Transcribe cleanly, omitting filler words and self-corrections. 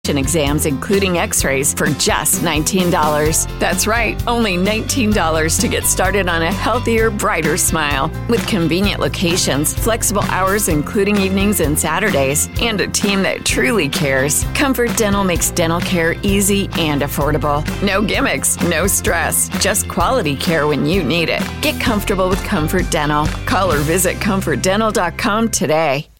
exams, including x-rays, for just $19. That's right, only $19 to get started on a healthier, brighter smile. With convenient locations, flexible hours including evenings and Saturdays, and a team that truly cares, Comfort Dental makes dental care easy and affordable. No gimmicks, no stress, just quality care when you need it. Get comfortable with Comfort Dental. Call or visit ComfortDental.com today.